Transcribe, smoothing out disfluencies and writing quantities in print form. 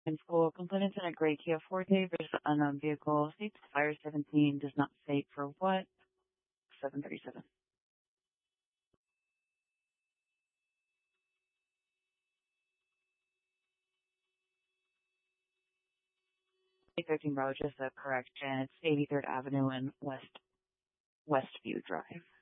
In school, complainants in a gray Kia Forte versus unknown vehicle. States fire 17 does not state for what. 737. 13 Bravo, just a correction. It's 83rd Avenue and Westview Drive.